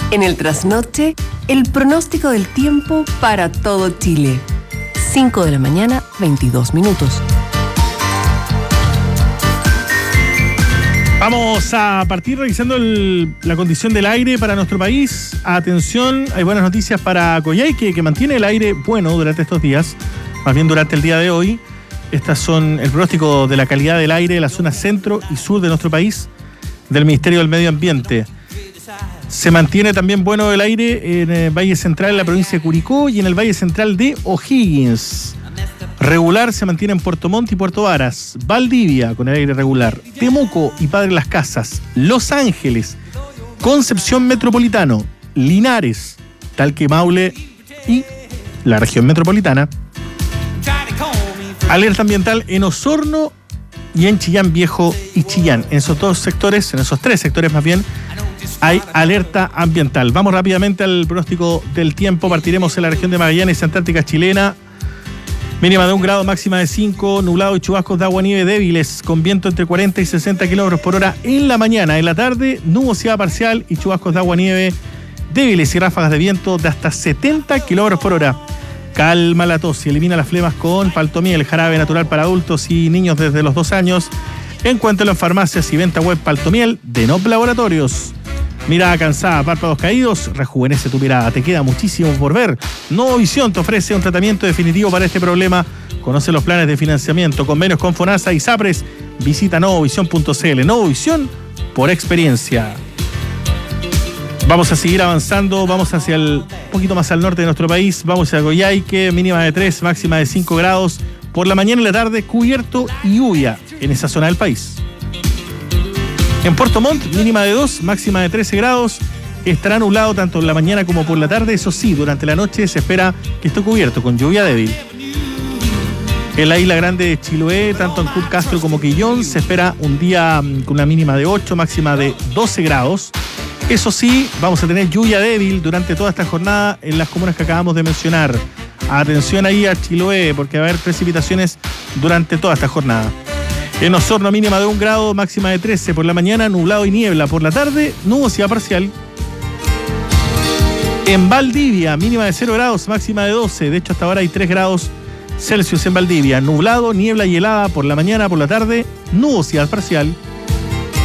En el trasnoche, el pronóstico del tiempo para todo Chile. 5 de la mañana, 22 minutos. Vamos a partir revisando la condición del aire para nuestro país. Atención, hay buenas noticias para Coyhaique, que mantiene el aire bueno durante estos días, más bien durante el día de hoy. Estas son el pronóstico de la calidad del aire de la zona centro y sur de nuestro país, del Ministerio del Medio Ambiente. Se mantiene también bueno el aire en el Valle Central, en la provincia de Curicó, y en el Valle Central de O'Higgins. Regular se mantiene en Puerto Montt y Puerto Varas. Valdivia con el aire regular. Temuco y Padre Las Casas. Los Ángeles, Concepción Metropolitano, Linares, Talque, Maule y la región metropolitana. Alerta ambiental en Osorno y en Chillán Viejo y Chillán. En esos dos sectores, en esos tres sectores más bien, hay alerta ambiental. Vamos rápidamente al pronóstico del tiempo. Partiremos en la región de Magallanes, Antártica chilena. Mínima de 1 grado, máxima de 5, nublado y chubascos de agua-nieve débiles, con viento entre 40 y 60 kilómetros por hora en la mañana. En la tarde, nubosidad parcial y chubascos de agua-nieve débiles y ráfagas de viento de hasta 70 kilómetros por hora. Calma la tos y elimina las flemas con Paltomiel, jarabe natural para adultos y niños desde los 2 años. Encuéntralo en farmacias y venta web Paltomiel de Nop Laboratorios. Mirada cansada, párpados caídos, rejuvenece tu mirada. Te queda muchísimo por ver. Novovisión te ofrece un tratamiento definitivo para este problema. Conoce los planes de financiamiento, convenios con FONASA y SAPRES. Visita novovisión.cl. Novovisión por experiencia. Vamos a seguir avanzando. Vamos hacia un poquito más al norte de nuestro país. Vamos a Coyhaique, mínima de 3, máxima de 5 grados. Por la mañana y la tarde, cubierto y lluvia en esa zona del país. En Puerto Montt, mínima de 2, máxima de 13 grados. Estará nublado tanto en la mañana como por la tarde. Eso sí, durante la noche se espera que esté cubierto con lluvia débil. En la isla grande de Chiloé, tanto en Cur Castro como Quillón, se espera un día con una mínima de 8, máxima de 12 grados. Eso sí, vamos a tener lluvia débil durante toda esta jornada en las comunas que acabamos de mencionar. Atención ahí a Chiloé, porque va a haber precipitaciones durante toda esta jornada. En Osorno, mínima de 1 grado, máxima de 13. Por la mañana, nublado y niebla. Por la tarde, nubosidad parcial. En Valdivia, mínima de 0 grados, máxima de 12. De hecho, hasta ahora hay 3 grados Celsius en Valdivia. Nublado, niebla y helada por la mañana, por la tarde, nubosidad parcial.